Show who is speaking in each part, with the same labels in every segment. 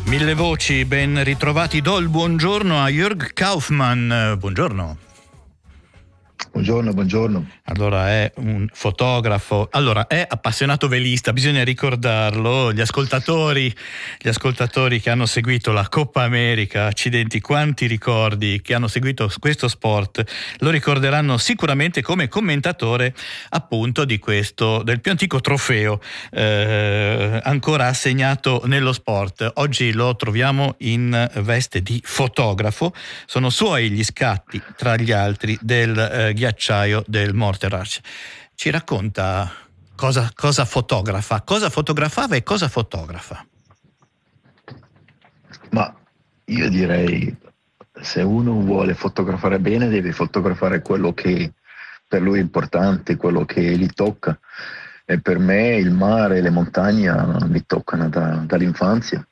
Speaker 1: Mille voci, ben ritrovati. Do il buongiorno a Jörg Kaufmann. Buongiorno.
Speaker 2: Buongiorno.
Speaker 1: Allora, è un fotografo, è appassionato velista, bisogna ricordarlo. Gli ascoltatori che hanno seguito la Coppa America, accidenti, quanti ricordi, che hanno seguito questo sport, lo ricorderanno sicuramente come commentatore appunto del più antico trofeo ancora assegnato nello sport. Oggi lo troviamo in veste di fotografo. Sono suoi gli scatti, tra gli altri, del ghiacciaio del Morteratsch. Ci racconta cosa fotografa, cosa fotografava e cosa fotografa?
Speaker 2: Ma io direi, se uno vuole fotografare bene, deve fotografare quello che per lui è importante, quello che gli tocca. E per me il mare e le montagne mi toccano dall'infanzia.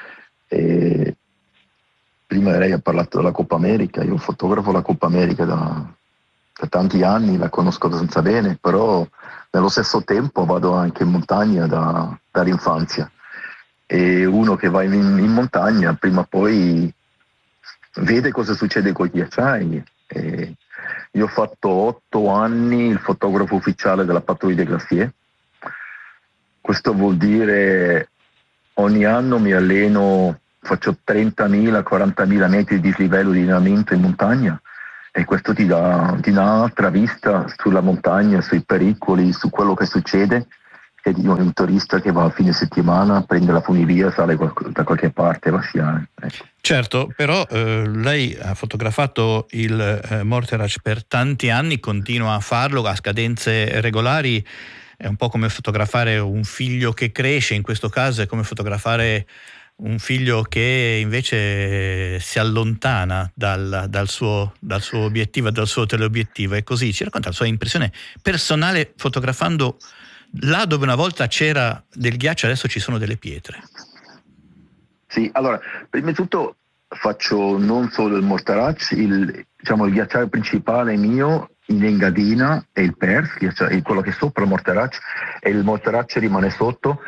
Speaker 2: E prima lei ha parlato della Coppa America, io fotografo la Coppa America da tanti anni, la conosco abbastanza bene, però nello stesso tempo vado anche in montagna dall'infanzia. E uno che va in montagna prima o poi vede cosa succede con i ghiacciai. E io ho fatto 8 anni il fotografo ufficiale della Patrouille des Glaciers. Questo vuol dire ogni anno mi alleno, faccio 30.000, 40.000 metri di dislivello di allenamento in montagna, e questo ti dà un'altra vista sulla montagna, sui pericoli, su quello che succede, che di un turista che va a fine settimana, prende la funivia, sale da qualche parte e va a sciare. Ecco.
Speaker 1: Certo, però lei ha fotografato il Morteratsch per tanti anni, continua a farlo a scadenze regolari. È un po' come fotografare un figlio che cresce, in questo caso è come fotografare un figlio che invece si allontana dal suo obiettivo, dal suo teleobiettivo. E così ci racconta la sua impressione personale fotografando là dove una volta c'era del ghiaccio, adesso ci sono delle pietre.
Speaker 2: Sì, allora, prima di tutto faccio non solo il Morteratsch, il ghiacciaio principale mio in Engadina è il Pers, quello che è sopra il Morteratsch, e il Morteratsch rimane sotto.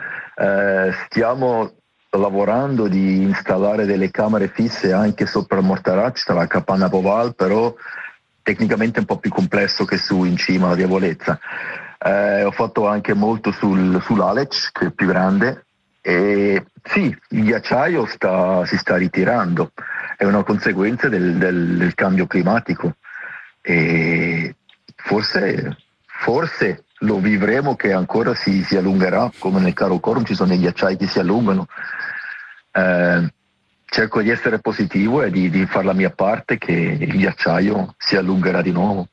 Speaker 2: Stiamo lavorando di installare delle camere fisse anche sopra il Morteratsch, tra la Capanna Boval, però tecnicamente è un po' più complesso che su in cima alla Diavolezza. Ho fatto anche molto sull'Aletsch, che è più grande, e sì, il ghiacciaio si sta ritirando, è una conseguenza del cambio climatico, e forse lo vivremo che ancora si allungherà, come nel Karakorum ci sono dei ghiacciai che si allungano. Cerco di essere positivo e di fare la mia parte, che il ghiacciaio si allungherà di nuovo.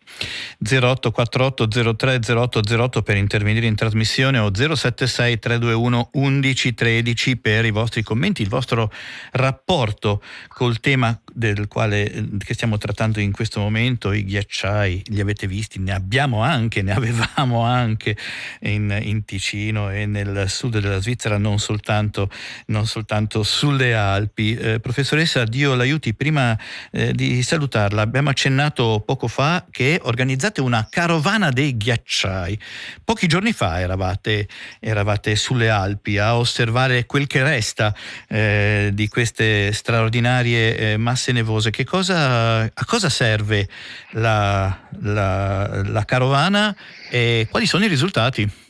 Speaker 1: 0848 03 0808 per intervenire in trasmissione, o 076 321 1113 per i vostri commenti, il vostro rapporto col tema che stiamo trattando in questo momento. I ghiacciai li avete visti, ne avevamo anche in Ticino e nel sud della Svizzera, non soltanto sulle Alpi. Professoressa, Dio l'aiuti, prima di salutarla, abbiamo accennato poco fa che organizzate una carovana dei ghiacciai. Pochi giorni fa eravate sulle Alpi a osservare quel che resta di queste straordinarie masse nevose. A cosa serve la carovana e quali sono i risultati?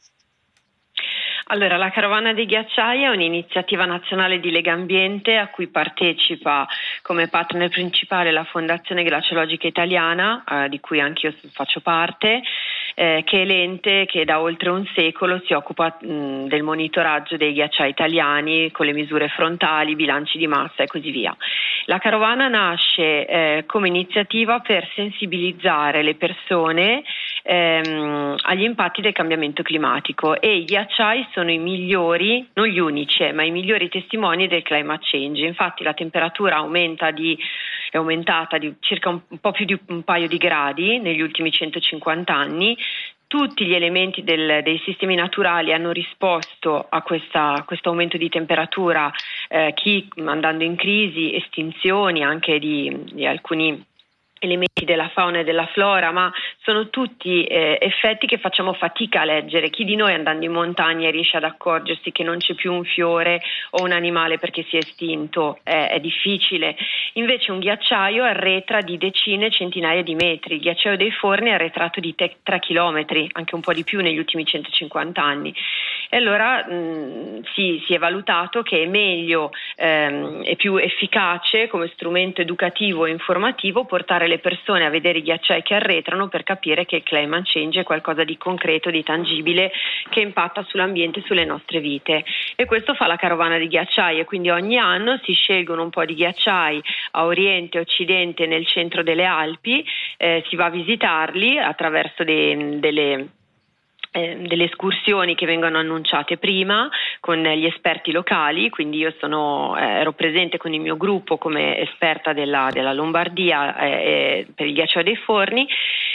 Speaker 3: Allora, la Carovana dei Ghiacciai è un'iniziativa nazionale di Legambiente a cui partecipa come partner principale la Fondazione Glaciologica Italiana, di cui anche io faccio parte, che è l'ente che da oltre un secolo si occupa del monitoraggio dei ghiacciai italiani con le misure frontali, bilanci di massa e così via. La Carovana nasce come iniziativa per sensibilizzare le persone agli impatti del cambiamento climatico, e i ghiacciai sono i migliori, non gli unici, ma i migliori testimoni del climate change. Infatti la temperatura è aumentata di circa un po' più di un paio di gradi negli ultimi 150 anni. Tutti gli elementi dei sistemi naturali hanno risposto a questo aumento di temperatura, chi andando in crisi, estinzioni anche di alcuni elementi della fauna e della flora, ma sono tutti effetti che facciamo fatica a leggere. Chi di noi andando in montagna riesce ad accorgersi che non c'è più un fiore o un animale perché si è estinto? È difficile. Invece un ghiacciaio arretra di decine, centinaia di metri. Il ghiacciaio dei Forni è arretrato di 3 chilometri, anche un po' di più negli ultimi 150 anni. E allora si è valutato che è meglio e più efficace come strumento educativo e informativo portare le persone a vedere i ghiacciai che arretrano per capire che il climate change è qualcosa di concreto, di tangibile, che impatta sull'ambiente e sulle nostre vite. E questo fa la carovana di ghiacciai, e quindi ogni anno si scelgono un po' di ghiacciai a oriente, occidente, nel centro delle Alpi, si va a visitarli attraverso delle escursioni che vengono annunciate prima con gli esperti locali. Quindi io ero presente con il mio gruppo come esperta della Lombardia per il ghiacciaio dei Forni,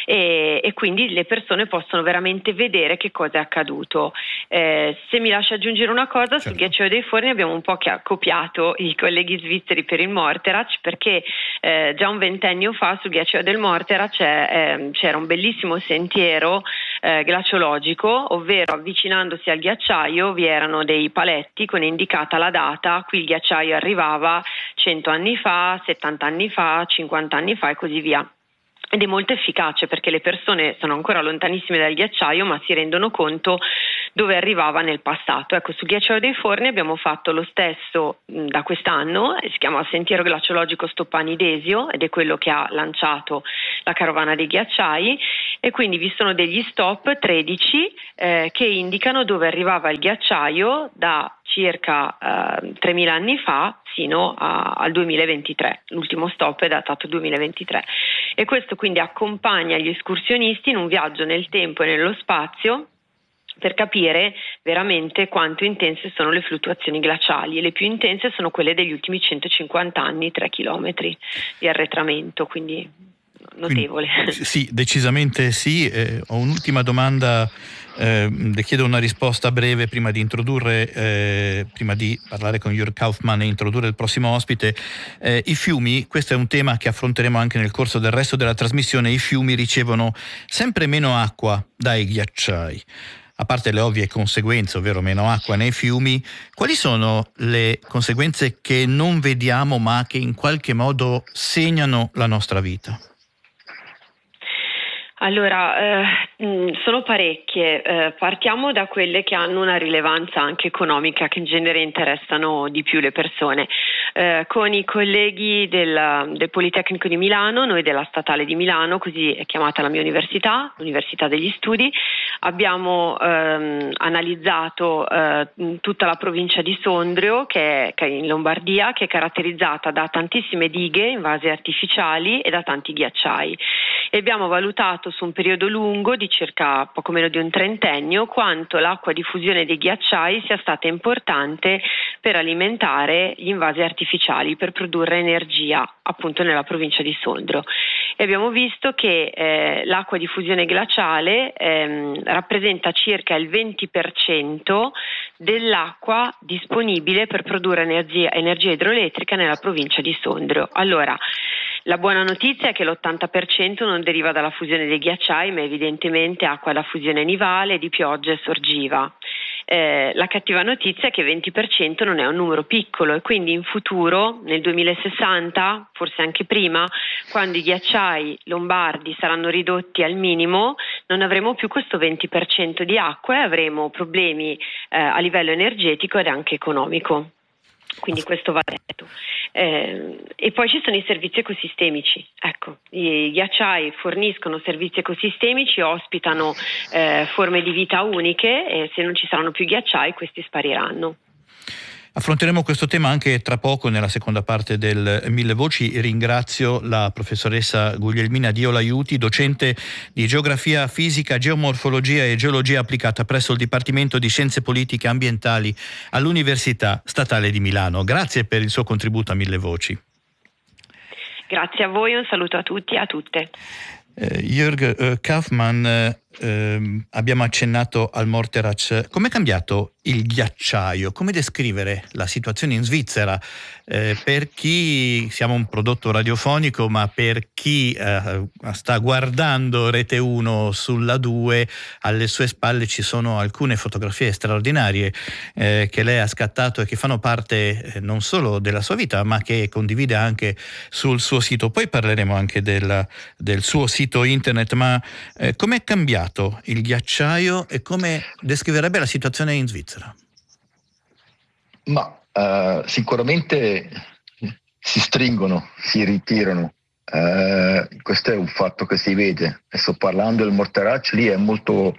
Speaker 3: e quindi le persone possono veramente vedere che cosa è accaduto. Se mi lascia aggiungere una cosa, certo. Sul ghiacciaio dei Forni abbiamo un po' copiato i colleghi svizzeri per il Morteratsch, perché già un ventennio fa sul ghiacciaio del Morteratsch c'era un bellissimo sentiero glaciologico, ovvero avvicinandosi al ghiacciaio vi erano dei paletti con indicata la data: qui il ghiacciaio arrivava 100 anni fa, 70 anni fa, 50 anni fa e così via. Ed è molto efficace perché le persone sono ancora lontanissime dal ghiacciaio, ma si rendono conto dove arrivava nel passato. Ecco, sul ghiacciaio dei Forni abbiamo fatto lo stesso da quest'anno, si chiama Sentiero Glaciologico Stoppani Desio ed è quello che ha lanciato la carovana dei ghiacciai, e quindi vi sono degli stop 13 che indicano dove arrivava il ghiacciaio da circa 3.000 anni fa sino al 2023. L'ultimo stop è datato 2023, e questo quindi accompagna gli escursionisti in un viaggio nel tempo e nello spazio per capire veramente quanto intense sono le fluttuazioni glaciali, e le più intense sono quelle degli ultimi 150 anni, 3 chilometri di arretramento, quindi notevole.
Speaker 1: Quindi, sì, decisamente sì. Ho un'ultima domanda, le chiedo una risposta breve prima di parlare con Jörg Kaufmann e introdurre il prossimo ospite. I fiumi, questo è un tema che affronteremo anche nel corso del resto della trasmissione. I fiumi ricevono sempre meno acqua dai ghiacciai. A parte le ovvie conseguenze, ovvero meno acqua nei fiumi, quali sono le conseguenze che non vediamo ma che in qualche modo segnano la nostra vita?
Speaker 3: Allora, sono parecchie. Partiamo da quelle che hanno una rilevanza anche economica, che in genere interessano di più le persone. Con i colleghi del Politecnico di Milano, noi della Statale di Milano, così è chiamata la mia università, l'Università degli Studi, abbiamo analizzato tutta la provincia di Sondrio, che è in Lombardia, che è caratterizzata da tantissime dighe invase artificiali e da tanti ghiacciai. E abbiamo valutato su un periodo lungo di circa poco meno di un trentennio quanto l'acqua di fusione dei ghiacciai sia stata importante per alimentare gli invasi artificiali, per produrre energia appunto nella provincia di Sondrio. E abbiamo visto che l'acqua di fusione glaciale rappresenta circa il 20% dell'acqua disponibile per produrre energia idroelettrica nella provincia di Sondrio. Allora, la buona notizia è che l'80% non deriva dalla fusione dei ghiacciai, ma evidentemente acqua da fusione nivale, di pioggia e sorgiva. La cattiva notizia è che 20% non è un numero piccolo, e quindi in futuro, nel 2060, forse anche prima, quando i ghiacciai lombardi saranno ridotti al minimo, non avremo più questo 20% di acqua e avremo problemi a livello energetico ed anche economico. Quindi questo va detto. E poi ci sono i servizi ecosistemici. Ecco, i ghiacciai forniscono servizi ecosistemici, ospitano forme di vita uniche, e se non ci saranno più ghiacciai questi spariranno.
Speaker 1: Affronteremo questo tema anche tra poco nella seconda parte del Mille Voci. Ringrazio la professoressa Guglielmina Diolaiuti, docente di Geografia Fisica, Geomorfologia e Geologia Applicata presso il Dipartimento di Scienze Politiche Ambientali all'Università Statale di Milano. Grazie per il suo contributo a Mille Voci.
Speaker 3: Grazie a voi, un saluto a tutti e a tutte.
Speaker 1: Jörg Kaufmann, abbiamo accennato al Morterac. Com'è cambiato il ghiacciaio? Come descrivere la situazione in Svizzera? Per chi siamo un prodotto radiofonico, ma per chi sta guardando Rete 1 sulla 2, alle sue spalle ci sono alcune fotografie straordinarie che lei ha scattato e che fanno parte non solo della sua vita, ma che condivide anche sul suo sito. Poi parleremo anche del suo sito internet, ma com'è cambiato il ghiacciaio e come descriverebbe la situazione in Svizzera?
Speaker 2: Ma sicuramente si stringono, si ritirano. Questo è un fatto che si vede. E sto parlando del Morterac, lì è molto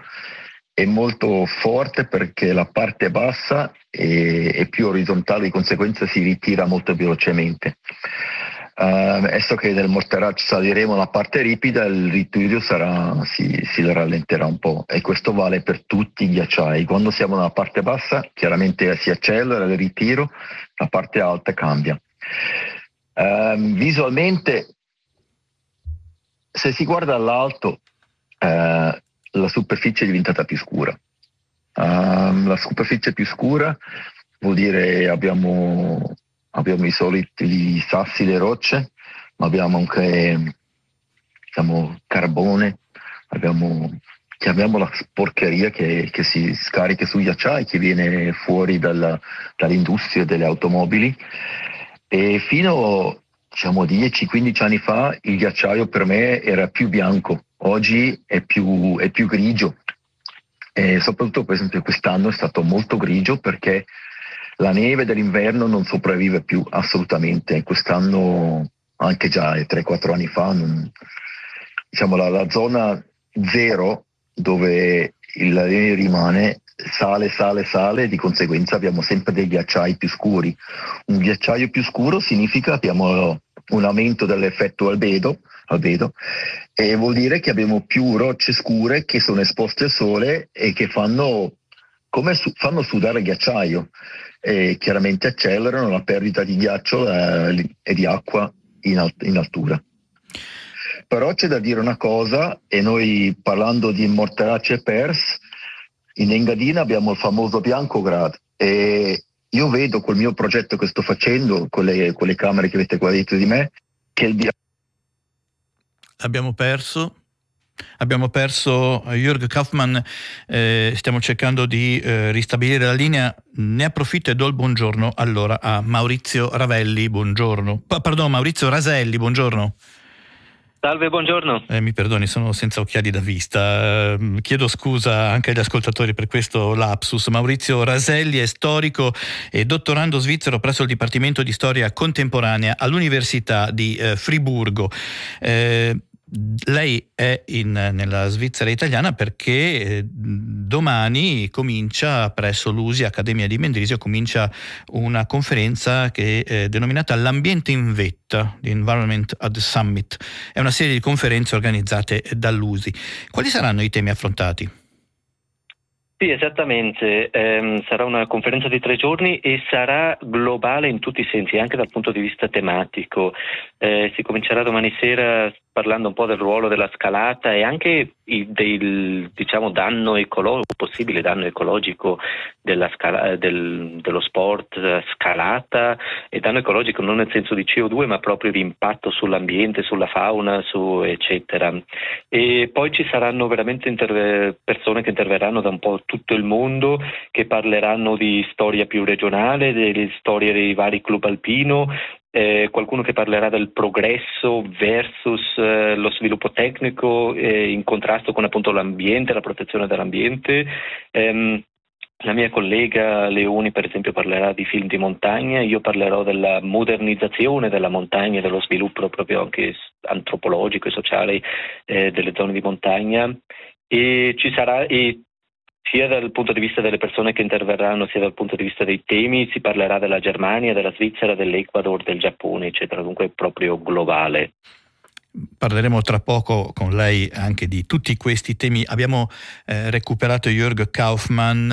Speaker 2: forte perché la parte bassa è più orizzontale, di conseguenza si ritira molto velocemente. Adesso che nel Morterac saliremo la parte ripida, il ritiro si rallenterà un po', e questo vale per tutti i ghiacciai. Quando siamo nella parte bassa chiaramente si accelera il ritiro, la parte alta cambia. Visualmente, se si guarda all'alto, la superficie è diventata più scura. La superficie più scura vuol dire abbiamo i soliti sassi, le rocce, ma abbiamo anche carbone, chiamiamola sporcheria che si scarica sui ghiacciai, che viene fuori dall'industria delle automobili. E fino 10-15 anni fa il ghiacciaio per me era più bianco, oggi è più grigio, e soprattutto per esempio quest'anno è stato molto grigio perché la neve dell'inverno non sopravvive più assolutamente. Quest'anno, anche già 3-4 anni fa, la zona zero dove la neve rimane sale, di conseguenza abbiamo sempre dei ghiacciai più scuri. Un ghiacciaio più scuro significa che abbiamo un aumento dell'effetto albedo, e vuol dire che abbiamo più rocce scure che sono esposte al sole e che fanno sudare il ghiacciaio, e chiaramente accelerano la perdita di ghiaccio e di acqua in altura. Però c'è da dire una cosa, e noi parlando di Morterac e Pers, in Engadina abbiamo il famoso Biancograd, e io vedo col mio progetto che sto facendo, con le camere che avete qua dietro di me, che il
Speaker 1: Abbiamo perso Jörg Kaufmann, stiamo cercando di ristabilire la linea. Ne approfitto e do il buongiorno allora a Maurizio Ravelli, buongiorno. Maurizio Raselli, buongiorno.
Speaker 4: Salve, buongiorno.
Speaker 1: Mi perdoni, sono senza occhiali da vista. Chiedo scusa anche agli ascoltatori per questo lapsus. Maurizio Raselli è storico e dottorando svizzero presso il Dipartimento di Storia Contemporanea all'Università di Friburgo. Lei è nella Svizzera italiana perché domani comincia presso l'USI Accademia di Mendrisio una conferenza che è denominata L'ambiente in vetta, The Environment at the Summit. È una serie di conferenze organizzate dall'USI. Quali saranno i temi affrontati?
Speaker 4: Sì, esattamente. Sarà una conferenza di 3 giorni e sarà globale in tutti i sensi, anche dal punto di vista tematico. Si comincerà domani sera parlando un po' del ruolo della scalata e anche del possibile danno ecologico dello sport scalata, e danno ecologico non nel senso di CO2 ma proprio di impatto sull'ambiente, sulla fauna, eccetera. E poi ci saranno veramente persone che interverranno da un po' tutto il mondo, che parleranno di storia più regionale, delle storie dei vari club alpino, qualcuno che parlerà del progresso versus lo sviluppo tecnico in contrasto con appunto l'ambiente, la protezione dell'ambiente. La mia collega Leoni per esempio parlerà di film di montagna, io parlerò della modernizzazione della montagna e dello sviluppo proprio anche antropologico e sociale delle zone di montagna, e ci sarà sia dal punto di vista delle persone che interverranno, sia dal punto di vista dei temi, si parlerà della Germania, della Svizzera, dell'Ecuador, del Giappone, eccetera, dunque proprio globale.
Speaker 1: Parleremo tra poco con lei anche di tutti questi temi. Abbiamo recuperato Jörg Kaufmann,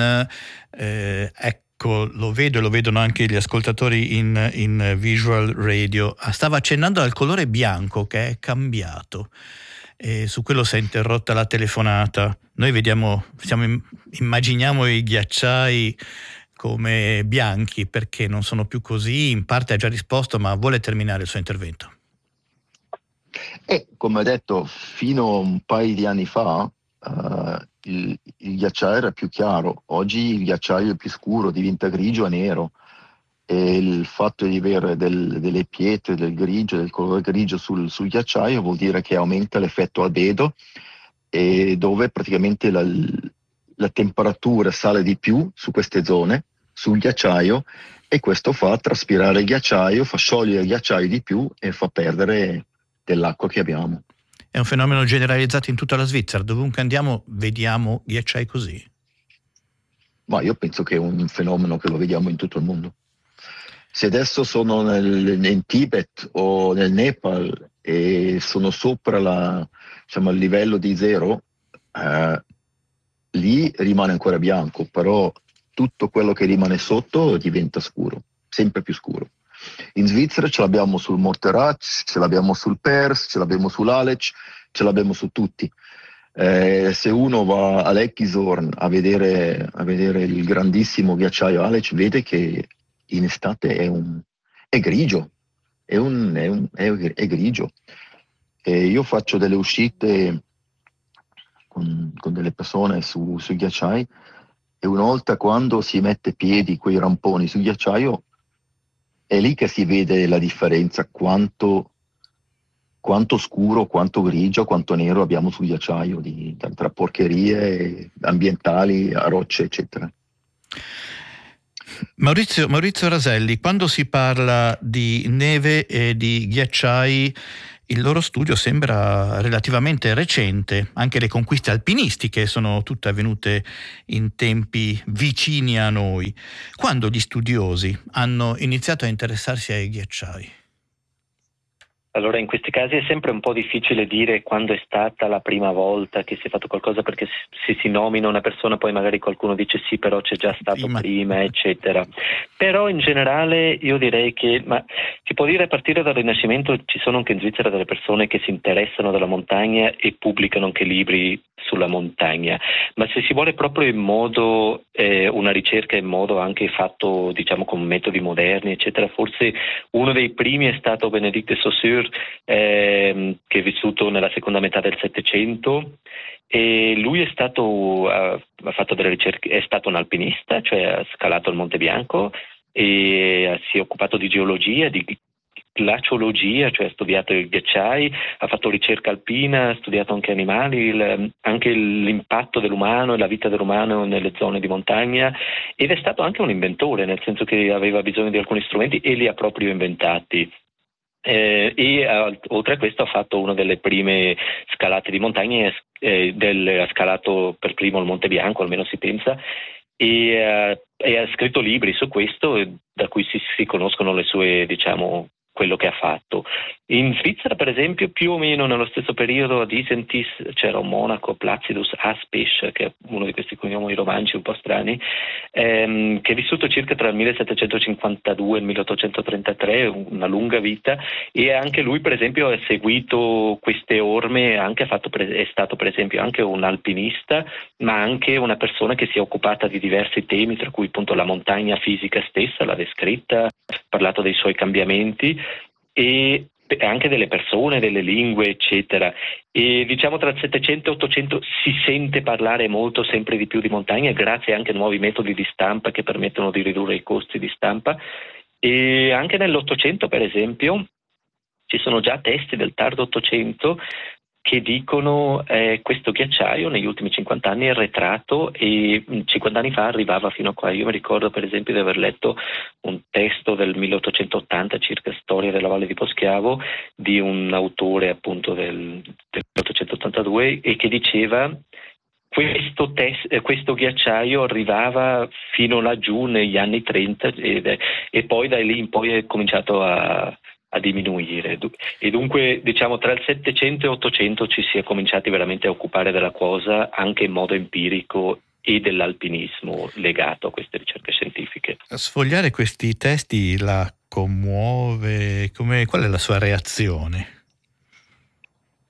Speaker 1: ecco, lo vedo e lo vedono anche gli ascoltatori in Visual Radio. Stava accennando al colore bianco che è cambiato. e su quello si è interrotta la telefonata. Noi immaginiamo i ghiacciai come bianchi, perché non sono più così. In parte ha già risposto, ma vuole terminare il suo intervento.
Speaker 2: Come ho detto, fino a un paio di anni fa il ghiacciaio era più chiaro. Oggi il ghiacciaio è più scuro, diventa grigio e nero, e il fatto di avere delle pietre del colore grigio sul ghiacciaio vuol dire che aumenta l'effetto albedo, e dove praticamente la temperatura sale di più su queste zone, sul ghiacciaio, e questo fa traspirare il ghiacciaio, fa sciogliere il ghiacciaio di più e fa perdere dell'acqua che abbiamo.
Speaker 1: È un fenomeno generalizzato in tutta la Svizzera, dovunque andiamo vediamo ghiacciai così?
Speaker 2: Ma io penso che è un fenomeno che lo vediamo in tutto il mondo. Se adesso sono in Tibet o nel Nepal e sono sopra il livello di zero, lì rimane ancora bianco, però tutto quello che rimane sotto diventa scuro, sempre più scuro. In Svizzera ce l'abbiamo sul Morteratsch, ce l'abbiamo sul Pers, ce l'abbiamo sull'Aletsch, ce l'abbiamo su tutti. Se uno va all'Eckishorn a vedere il grandissimo ghiacciaio Aletsch, vede che in estate è grigio, è grigio. E io faccio delle uscite con delle persone sui ghiacciai, e una volta quando si mette piedi quei ramponi sul ghiacciaio, è lì che si vede la differenza, quanto scuro, quanto grigio, quanto nero abbiamo sul ghiacciaio, tra porcherie ambientali, a rocce, eccetera.
Speaker 1: Maurizio Raselli, quando si parla di neve e di ghiacciai, il loro studio sembra relativamente recente. Anche le conquiste alpinistiche sono tutte avvenute in tempi vicini a noi. Quando gli studiosi hanno iniziato a interessarsi ai ghiacciai?
Speaker 4: Allora, in questi casi è sempre un po' difficile dire quando è stata la prima volta che si è fatto qualcosa, perché se si nomina una persona poi magari qualcuno dice sì, però c'è già stato prima, eccetera. Però in generale io direi che si può dire, a partire dal Rinascimento ci sono anche in Svizzera delle persone che si interessano della montagna e pubblicano anche libri sulla montagna, ma se si vuole proprio in modo una ricerca in modo anche fatto con metodi moderni, eccetera, forse uno dei primi è stato Benedict de Saussure, che è vissuto nella seconda metà del Settecento, e lui ha fatto delle ricerche, è stato un alpinista, cioè ha scalato il Monte Bianco e si è occupato di geologia, di glaciologia, cioè ha studiato i ghiacciai, ha fatto ricerca alpina, ha studiato anche animali, anche l'impatto dell'umano e la vita dell'umano nelle zone di montagna, ed è stato anche un inventore, nel senso che aveva bisogno di alcuni strumenti e li ha proprio inventati. Oltre a questo ha fatto una delle prime scalate di montagna, ha scalato per primo il Monte Bianco, almeno si pensa, e ha scritto libri su questo, da cui si conoscono le sue, quello che ha fatto. In Svizzera, per esempio, più o meno nello stesso periodo ad Isentis c'era un monaco, Placidus Aspisch, che è uno di questi cognomi romanci un po' strani, che è vissuto circa tra il 1752 e il 1833, una lunga vita, e anche lui, per esempio, ha seguito queste orme, è stato per esempio anche un alpinista, ma anche una persona che si è occupata di diversi temi, tra cui appunto la montagna fisica stessa, l'ha descritta, ha parlato dei suoi cambiamenti e anche delle persone, delle lingue, eccetera. E tra il 700 e 800 si sente parlare molto, sempre di più, di montagna, grazie anche a nuovi metodi di stampa che permettono di ridurre i costi di stampa. E anche nell'Ottocento, per esempio, ci sono già testi del tardo Ottocento che dicono questo ghiacciaio negli ultimi 50 anni è arretrato, e 50 anni fa arrivava fino a qua. Io mi ricordo per esempio di aver letto un testo del 1880 circa, Storia della Valle di Poschiavo, di un autore appunto del 1882, e che diceva questo ghiacciaio arrivava fino laggiù negli anni 30 e poi da lì in poi è cominciato a diminuire, e dunque tra il 700 e 800 ci si è cominciati veramente a occupare della cosa anche in modo empirico e dell'alpinismo legato a queste ricerche scientifiche.
Speaker 1: Sfogliare questi testi la commuove? Qual è la sua reazione?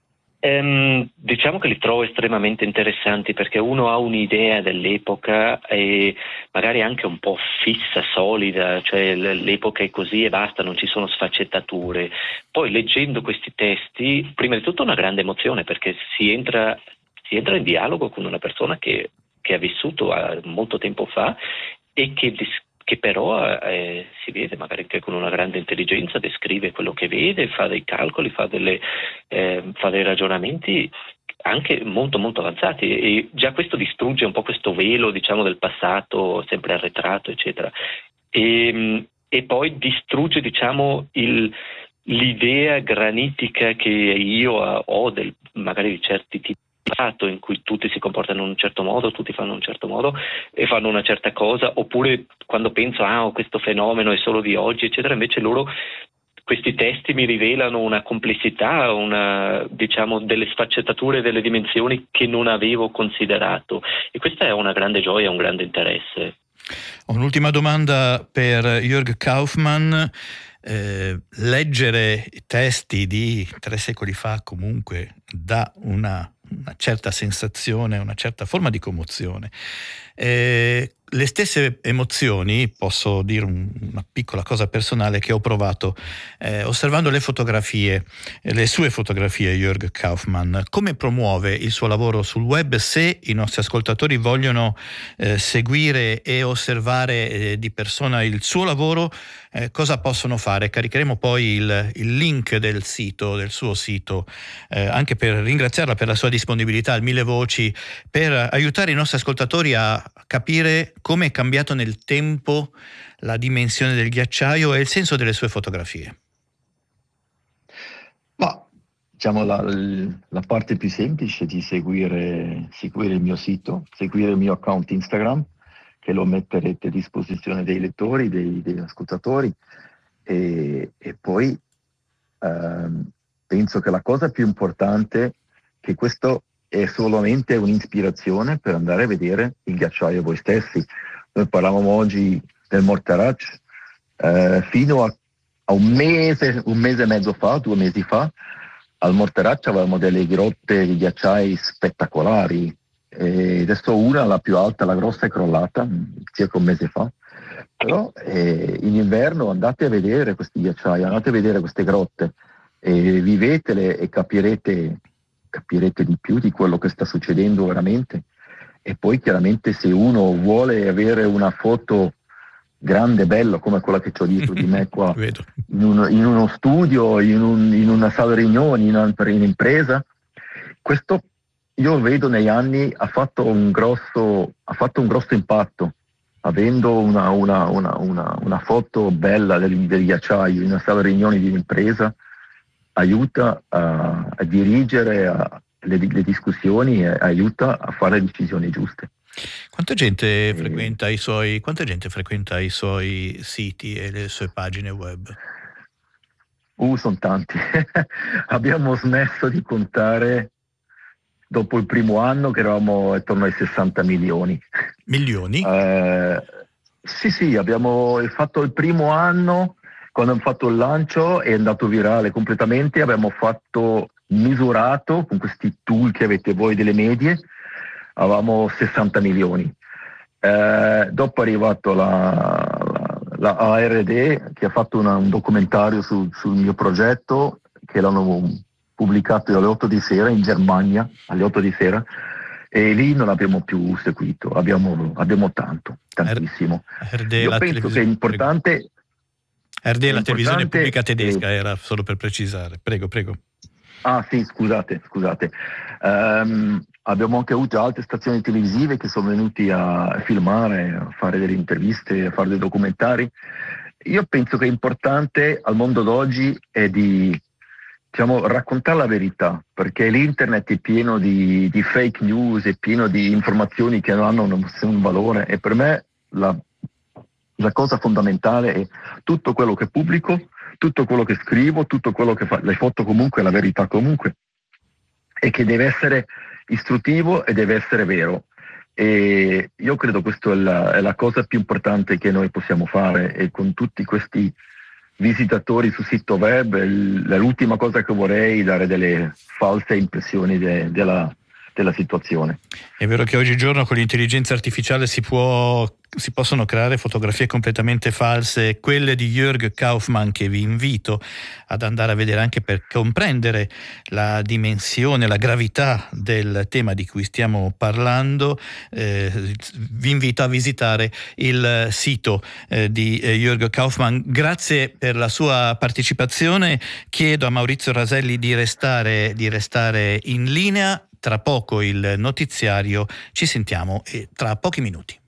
Speaker 4: Diciamo che li trovo estremamente interessanti, perché uno ha un'idea dell'epoca e magari anche un po' fissa, solida, cioè l'epoca è così e basta, non ci sono sfaccettature. Poi leggendo questi testi, prima di tutto una grande emozione, perché si entra in dialogo con una persona che ha vissuto molto tempo fa e che però si vede magari anche con una grande intelligenza, descrive quello che vede, fa dei calcoli, fa dei ragionamenti anche molto molto avanzati, e già questo distrugge un po' questo velo, diciamo, del passato sempre arretrato, eccetera, e poi distrugge, diciamo, l'idea granitica che io ho magari di certi tipi in cui tutti si comportano in un certo modo, tutti fanno in un certo modo e fanno una certa cosa, oppure quando penso questo fenomeno è solo di oggi, eccetera, invece questi testi mi rivelano una complessità, diciamo, delle sfaccettature, delle dimensioni che non avevo considerato, e questa è una grande gioia, un grande interesse.
Speaker 1: Ho un'ultima domanda per Jörg Kaufmann. Leggere testi di 3 secoli fa comunque dà una certa sensazione, una certa forma di commozione. Le stesse emozioni, posso dire una piccola cosa personale che ho provato osservando le sue fotografie, Jörg Kaufmann. Come promuove il suo lavoro sul web? Se i nostri ascoltatori vogliono seguire e osservare di persona il suo lavoro, cosa possono fare? Caricheremo poi il link del suo sito, anche per ringraziarla per la sua disponibilità al Mille Voci, per aiutare i nostri ascoltatori a capire come è cambiato nel tempo la dimensione del ghiacciaio e il senso delle sue fotografie.
Speaker 2: Ma diciamo la parte più semplice è di seguire il mio sito, seguire il mio account Instagram, che lo metterete a disposizione dei lettori, degli ascoltatori, e poi penso che la cosa più importante è che questo è solamente un'ispirazione per andare a vedere il ghiacciaio voi stessi. Noi parlavamo oggi del Morteratsch, fino a un mese e mezzo fa, 2 mesi fa, al Morteratsch avevamo delle grotte di ghiacciai spettacolari, e adesso la più alta, la grossa, è crollata circa un mese fa. Però in inverno andate a vedere questi ghiacciai, andate a vedere queste grotte, e vivetele e capirete di più di quello che sta succedendo veramente. E poi chiaramente, se uno vuole avere una foto grande, bella, come quella che ho dietro di me qua, in uno studio, in una sala riunioni, per un'impresa, questo io vedo negli anni ha fatto un grosso impatto, avendo una foto bella del ghiacciaio in una sala riunioni di un'impresa. Aiuta a dirigere le discussioni e aiuta a fare decisioni giuste.
Speaker 1: Quanta gente frequenta i suoi siti e le sue pagine web?
Speaker 2: Sono tanti. Abbiamo smesso di contare dopo il primo anno, che eravamo attorno ai 60 milioni.
Speaker 1: Milioni?
Speaker 2: Sì, abbiamo fatto il primo anno. Quando abbiamo fatto il lancio è andato virale completamente, abbiamo misurato con questi tool che avete voi delle medie, avevamo 60 milioni. Dopo è arrivato la ARD, che ha fatto un documentario sul mio progetto, che l'hanno pubblicato alle 8 di sera in Germania, alle 8 di sera, e lì non abbiamo più seguito, abbiamo tantissimo. Io penso che è importante...
Speaker 1: RD è la televisione pubblica tedesca, era solo per precisare. Prego.
Speaker 2: Ah sì, scusate. Abbiamo anche avuto altre stazioni televisive che sono venuti a filmare, a fare delle interviste, a fare dei documentari. Io penso che è importante al mondo d'oggi è di, raccontare la verità, perché l'internet è pieno di fake news, è pieno di informazioni che non hanno un valore, e per me la cosa fondamentale è tutto quello che pubblico, tutto quello che scrivo, tutto quello che fa, le foto comunque, la verità comunque, e che deve essere istruttivo e deve essere vero. E io credo questa è la cosa più importante che noi possiamo fare, e con tutti questi visitatori sul sito web. L'ultima cosa che vorrei è dare delle false impressioni della situazione.
Speaker 1: È vero che oggigiorno con l'intelligenza artificiale si possono creare fotografie completamente false, quelle di Jörg Kaufmann, che vi invito ad andare a vedere anche per comprendere la dimensione, la gravità del tema di cui stiamo parlando. Vi invito a visitare il sito di Jörg Kaufmann. Grazie per la sua partecipazione. Chiedo a Maurizio Raselli di restare in linea. Tra poco il notiziario, ci sentiamo tra pochi minuti.